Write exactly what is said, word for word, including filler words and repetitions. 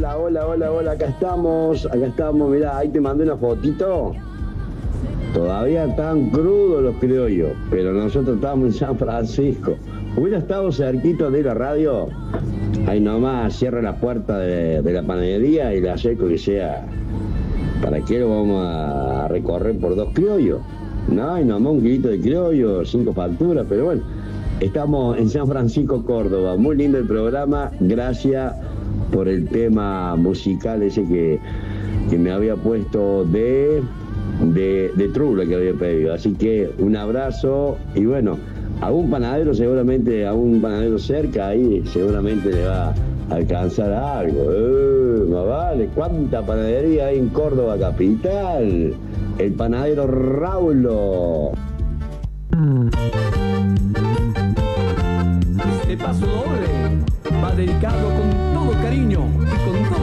Hola, hola, hola, hola, acá estamos, acá estamos, mirá, ahí te mandé una fotito. Todavía están crudos los criollos, pero nosotros estamos en San Francisco. Hubiera estado cerquito de la radio, ahí nomás cierra la puerta de, de la panadería y le acerco que sea. ¿Para qué lo vamos a recorrer por dos criollos? No, y nomás un kilito de criollo, cinco facturas, pero bueno. Estamos en San Francisco, Córdoba. Muy lindo el programa. Gracias por el tema musical ese que, que me había puesto de, de, de Trula que había pedido. Así que un abrazo y bueno, a un panadero seguramente, a un panadero cerca ahí seguramente le va a alcanzar algo. Eh, más vale, ¿cuánta panadería hay en Córdoba capital? El panadero Raulo. Este paso doble va dedicado con todo cariño y con todo